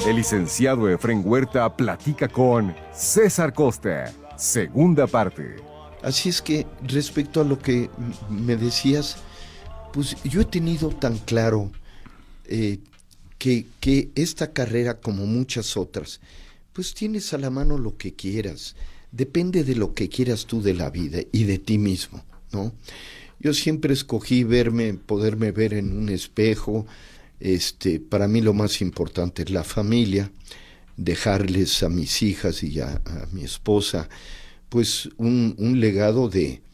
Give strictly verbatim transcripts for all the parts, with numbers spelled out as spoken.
El licenciado Efrén Huerta platica con César Costa, segunda parte. Así es que, respecto a lo que me decías, pues yo he tenido tan claro eh, que, que esta carrera, como muchas otras, pues tienes a la mano lo que quieras. Depende de lo que quieras tú de la vida y de ti mismo, ¿no? Yo siempre escogí verme, poderme ver en un espejo. Este, para mí lo más importante es la familia, dejarles a mis hijas y a, a mi esposa, pues un, un legado de,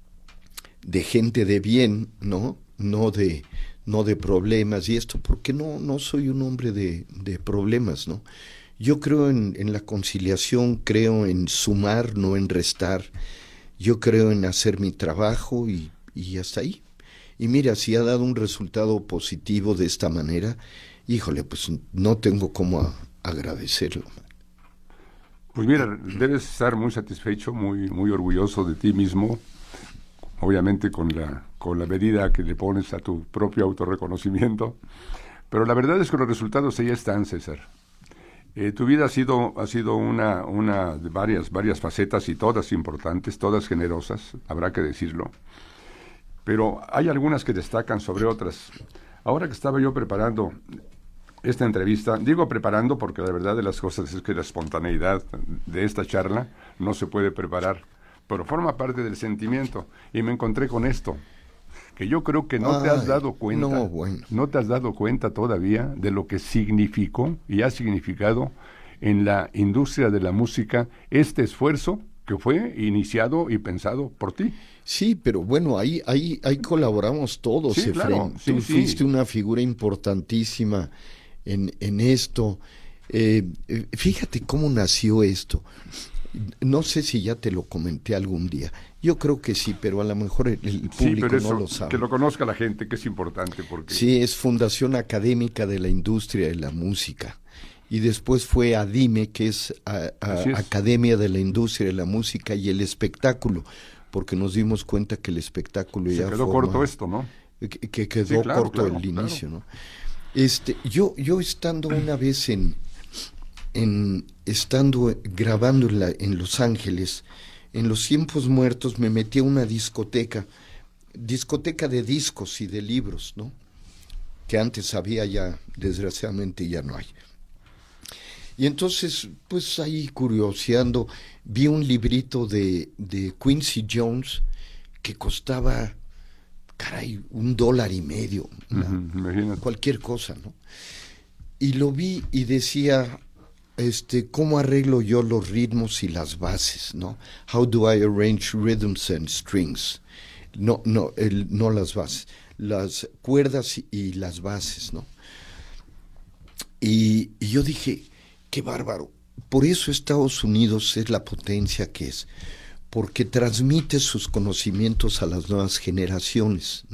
de gente de bien, ¿no? No de, no de problemas y esto, porque no, no soy un hombre de, de problemas, ¿no? Yo creo en, en la conciliación, creo en sumar, no en restar. Yo creo en hacer mi trabajo y, y hasta ahí. Y mira, si ha dado un resultado positivo de esta manera, híjole, pues no tengo cómo a, agradecerlo. Pues mira, debes estar muy satisfecho, muy, muy orgulloso de ti mismo, obviamente con la, con la medida que le pones a tu propio autorreconocimiento. Pero la verdad es que los resultados ahí están, César. Eh, tu vida ha sido, ha sido una, una de varias, varias facetas y todas importantes, todas generosas, habrá que decirlo. Pero hay algunas que destacan sobre otras. Ahora que estaba yo preparando esta entrevista, digo preparando porque la verdad de las cosas es que la espontaneidad de esta charla no se puede preparar, pero forma parte del sentimiento. Y me encontré con esto, que yo creo que no Ay, te has dado cuenta, no, bueno. no te has dado cuenta todavía de lo que significó y ha significado en la industria de la música este esfuerzo que fue iniciado y pensado por ti. Sí, pero bueno, ahí, ahí, ahí colaboramos todos, sí, Efrén. Claro, sí, Tú sí. fuiste una figura importantísima en, en esto. Eh, fíjate cómo nació esto. No sé si ya te lo comenté algún día. Yo creo que sí, pero a lo mejor el, el público sí, pero eso, no lo sabe. Que lo conozca la gente, que es importante. Porque... Sí, es Fundación Académica de la Industria de la Música. Y después fue ADIME, que es, a, a, es Academia de la Industria de la Música y el Espectáculo, porque nos dimos cuenta que el espectáculo Se ya quedó forma, corto esto, ¿no? Que, que quedó sí, claro, corto claro, el claro. inicio, ¿no? Este, yo, yo estando una vez en, en estando grabando en, la, en Los Ángeles, en los tiempos muertos me metí a una discoteca, discoteca de discos y de libros, ¿no? Que antes había, ya, desgraciadamente ya no hay. Y entonces, pues ahí curioseando, vi un librito de, de Quincy Jones que costaba, caray, un dólar y medio, una, uh-huh, cualquier cosa, ¿no? Y lo vi y decía, este, ¿cómo arreglo yo los ritmos y las bases, no? How do I arrange rhythms and strings? No, no, el, no las bases, las cuerdas y, y las bases, ¿no? Y, y yo dije, qué bárbaro. Por eso Estados Unidos es la potencia que es, porque transmite sus conocimientos a las nuevas generaciones, ¿no?